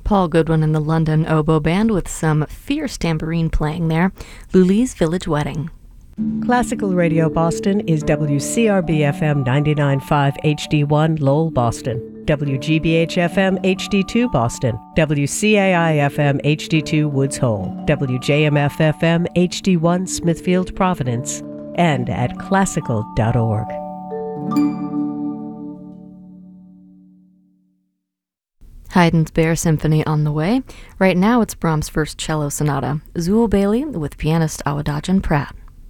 Paul Goodwin and the London Oboe Band with some fierce tambourine playing there. Luli's Village Wedding. Classical Radio Boston is WCRB-FM 99.5 HD1 Lowell, Boston, WGBH-FM HD2 Boston, WCAI-FM HD2 Woods Hole, WJMF-FM HD1 Smithfield, Providence, and at classical.org. Haydn's Bear Symphony on the way. Right now it's Brahms' first cello sonata. Zool Bailey with pianist Awadagin Pratt.